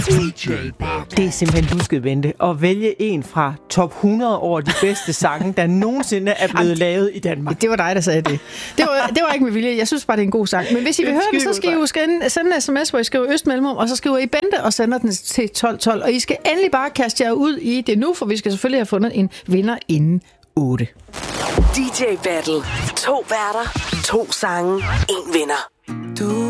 Det er simpelthen husket, Bente, at vælge en fra top 100 over de bedste sange, der nogensinde er blevet lavet i Danmark. Det var dig, der sagde det. Det var ikke med vilje. Jeg synes bare, det er en god sang. Men hvis I vil høre den, så skal I jo sende en sms, hvor I skriver Østmellemrum, og så skriver I Bente og sender den til 1212. Og I skal endelig bare kaste jer ud i det nu, for vi skal selvfølgelig have fundet en vinder inden 8. DJ Battle. 2 værter, 2 sange, 1 vinder. Du